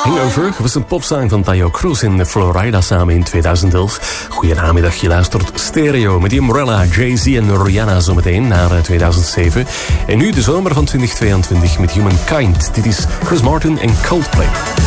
Hangover was een popsong van Taio Cruz in Florida samen in 2011. Goedenamiddag, je luistert Stereo met Umbrella, Jay-Z en Rihanna zometeen naar 2007. En nu de zomer van 2022 met Humankind. Dit is Chris Martin en Coldplay.